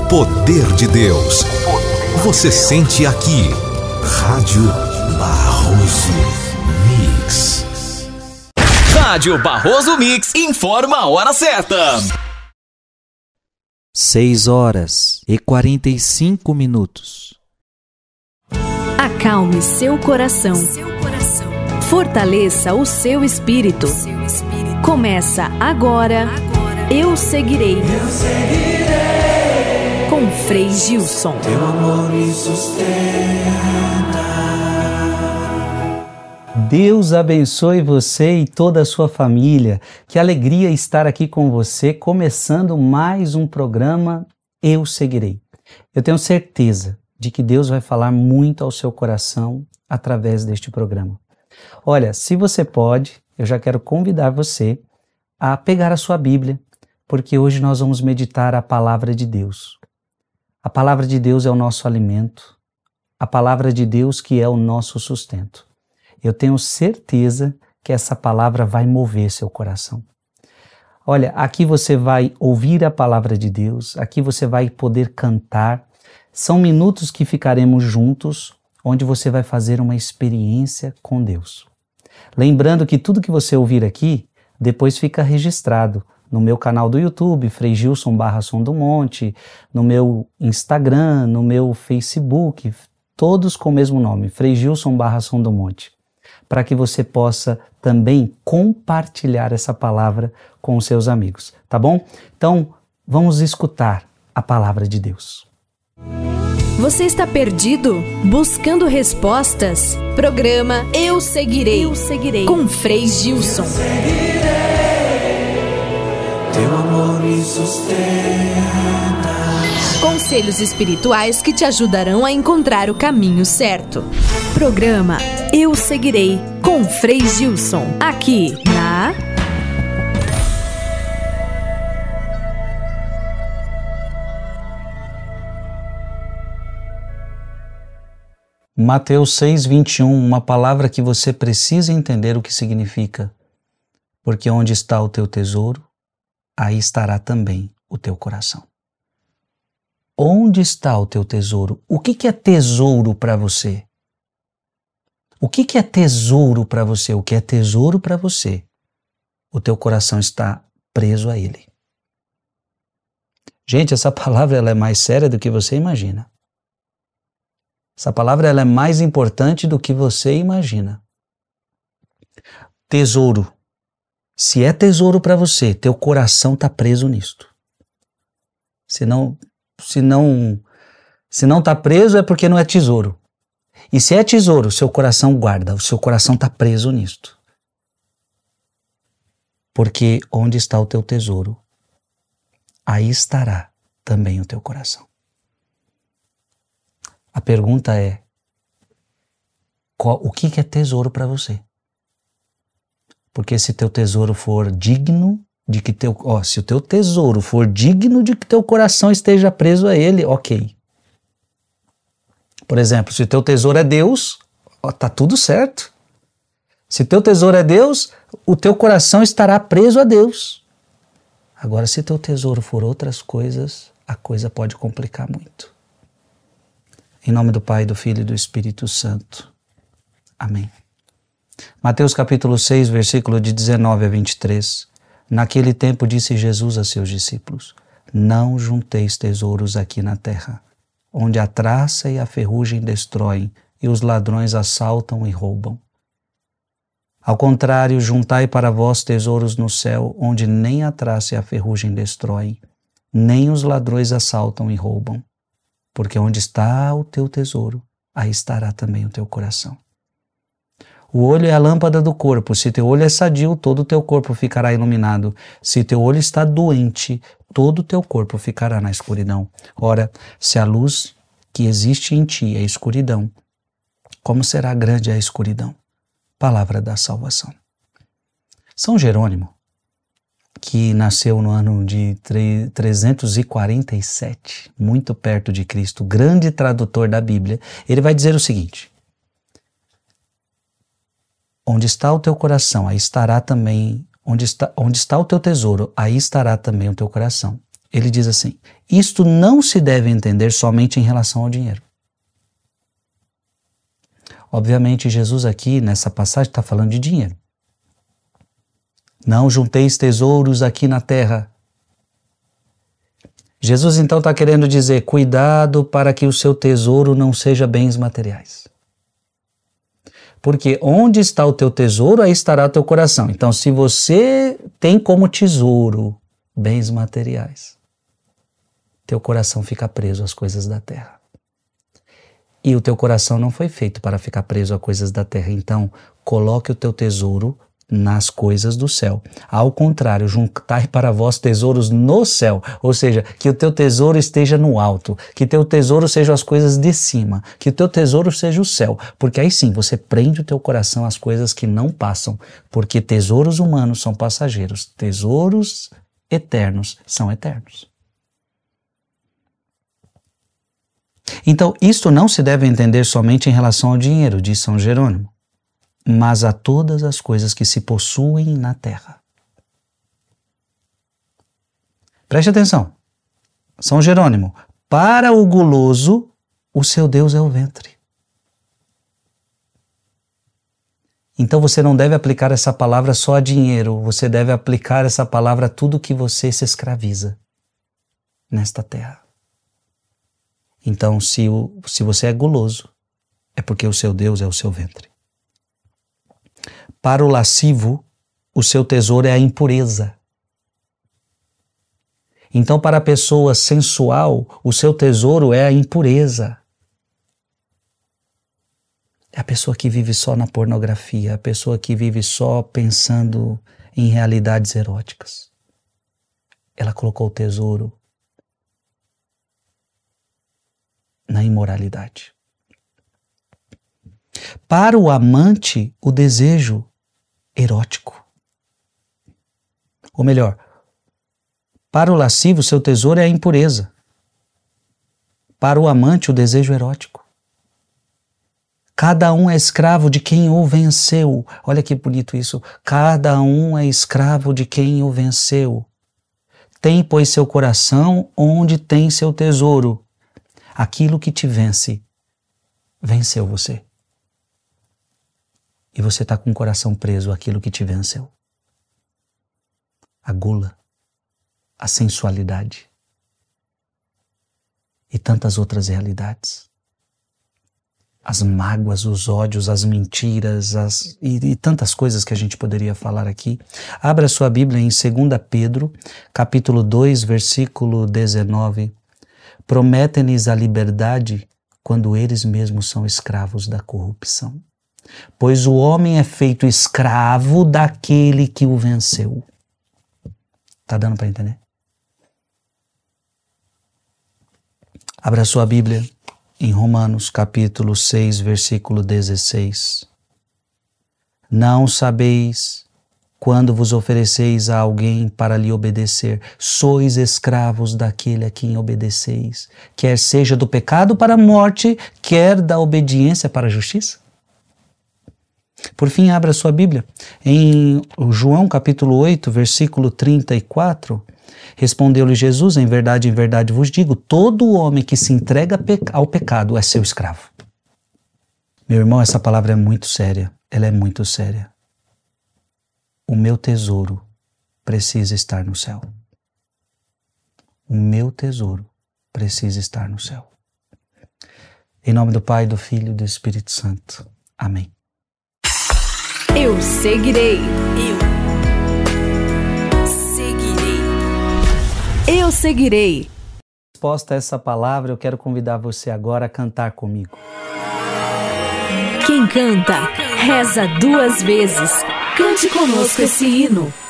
poder de Deus. Você sente aqui. Rádio Barroso Mix. Rádio Barroso Mix informa a hora certa. 6h45. Acalme seu coração. Fortaleça o seu espírito. Começa agora. Eu seguirei. Com Frei Gilson. Teu amor me sustenta. Deus abençoe você e toda a sua família. Que alegria estar aqui com você, começando mais um programa Eu Seguirei. Eu tenho certeza de que Deus vai falar muito ao seu coração através deste programa. Olha, se você pode, eu já quero convidar você a pegar a sua Bíblia, porque hoje nós vamos meditar a palavra de Deus. A palavra de Deus é o nosso alimento, a palavra de Deus que é o nosso sustento. Eu tenho certeza que essa palavra vai mover seu coração. Olha, aqui você vai ouvir a palavra de Deus, aqui você vai poder cantar. São minutos que ficaremos juntos, onde você vai fazer uma experiência com Deus. Lembrando que tudo que você ouvir aqui, depois fica registrado no meu canal do YouTube, Frei Gilson /Som do Monte, no meu Instagram, no meu Facebook, todos com o mesmo nome, Frei Gilson /Som do Monte, para que você possa também compartilhar essa palavra com os seus amigos, tá bom? Então, vamos escutar a palavra de Deus. Você está perdido? Buscando respostas? Programa Eu Seguirei. Com Frei Gilson. Teu amor me sustenta. Conselhos espirituais que te ajudarão a encontrar o caminho certo. Programa Eu Seguirei, com Frei Gilson. Aqui na... Mateus 6:21, uma palavra que você precisa entender o que significa. Porque onde está o teu tesouro, aí estará também o teu coração. Onde está o teu tesouro? O que é tesouro para você? O que é tesouro para você? O que é tesouro para você? O teu coração está preso a ele. Gente, essa palavra ela é mais séria do que você imagina. Essa palavra ela é mais importante do que você imagina. Tesouro. Se é tesouro para você, teu coração está preso nisto. Se não está preso é porque não é tesouro. E se é tesouro, seu coração guarda, o seu coração está preso nisto. Porque onde está o teu tesouro, aí estará também o teu coração. A pergunta é, o que é tesouro para você? Porque se teu tesouro for digno de que se o teu tesouro for digno de que teu coração esteja preso a ele, ok. Por exemplo, se o teu tesouro é Deus, tá tudo certo. Se teu tesouro é Deus, o teu coração estará preso a Deus. Agora, se teu tesouro for outras coisas, a coisa pode complicar muito. Em nome do Pai, do Filho e do Espírito Santo. Amém. Mateus capítulo 6, versículo de 19 a 23. Naquele tempo disse Jesus a seus discípulos: não junteis tesouros aqui na terra, onde a traça e a ferrugem destroem, e os ladrões assaltam e roubam. Ao contrário, juntai para vós tesouros no céu, onde nem a traça e a ferrugem destroem, nem os ladrões assaltam e roubam. Porque onde está o teu tesouro, aí estará também o teu coração. O olho é a lâmpada do corpo. Se teu olho é sadio, todo o teu corpo ficará iluminado. Se teu olho está doente, todo o teu corpo ficará na escuridão. Ora, se a luz que existe em ti é escuridão, como será grande a escuridão? Palavra da salvação. São Jerônimo, que nasceu no ano de 347, muito perto de Cristo, grande tradutor da Bíblia, ele vai dizer o seguinte: onde está o teu coração, aí estará também, onde está o teu tesouro, aí estará também o teu coração. Ele diz assim: isto não se deve entender somente em relação ao dinheiro. Obviamente, Jesus aqui, nessa passagem, está falando de dinheiro. Não junteis tesouros aqui na terra. Jesus então está querendo dizer, cuidado para que o seu tesouro não seja bens materiais. Porque onde está o teu tesouro, aí estará o teu coração. Então, se você tem como tesouro bens materiais, teu coração fica preso às coisas da terra. E o teu coração não foi feito para ficar preso a coisas da terra. Então, coloque o teu tesouro nas coisas do céu. Ao contrário, juntai para vós tesouros no céu. Ou seja, que o teu tesouro esteja no alto, que teu tesouro sejam as coisas de cima, que o teu tesouro seja o céu. Porque aí sim, você prende o teu coração às coisas que não passam. Porque tesouros humanos são passageiros, tesouros eternos são eternos. Então, isto não se deve entender somente em relação ao dinheiro, diz São Jerônimo, mas a todas as coisas que se possuem na terra. Preste atenção. São Jerônimo, para o guloso, o seu Deus é o ventre. Então você não deve aplicar essa palavra só a dinheiro, você deve aplicar essa palavra a tudo que você se escraviza nesta terra. Então, se você é guloso, é porque o seu Deus é o seu ventre. Para o lascivo, o seu tesouro é a impureza. Então, para a pessoa sensual, o seu tesouro é a impureza. É a pessoa que vive só na pornografia, a pessoa que vive só pensando em realidades eróticas. Ela colocou o tesouro na imoralidade. Para o amante, o desejo erótico. Ou melhor, para o lascivo, seu tesouro é a impureza. Para o amante, o desejo erótico. Cada um é escravo de quem o venceu. Olha que bonito isso. Cada um é escravo de quem o venceu. Tem, pois, seu coração onde tem seu tesouro. Aquilo que te vence, venceu você. E você está com o coração preso àquilo que te venceu. A gula, a sensualidade e tantas outras realidades. As mágoas, os ódios, as mentiras e tantas coisas que a gente poderia falar aqui. Abra sua Bíblia em 2 Pedro, capítulo 2, versículo 19. Prometem-lhes a liberdade quando eles mesmos são escravos da corrupção. Pois o homem é feito escravo daquele que o venceu. Tá dando para entender? Abra sua Bíblia em Romanos capítulo 6, versículo 16. Não sabeis quando vos ofereceis a alguém para lhe obedecer, sois escravos daquele a quem obedeceis, quer seja do pecado para a morte, quer da obediência para a justiça? Por fim, abra sua Bíblia. Em João capítulo 8, versículo 34, respondeu-lhe Jesus, em verdade vos digo, todo homem que se entrega ao pecado é seu escravo. Meu irmão, essa palavra é muito séria, ela é muito séria. O meu tesouro precisa estar no céu. O meu tesouro precisa estar no céu. Em nome do Pai, do Filho e do Espírito Santo. Amém. Eu seguirei. Eu seguirei. Resposta a essa palavra, eu quero convidar você agora a cantar comigo. Quem canta, reza 2 vezes. Cante conosco esse hino.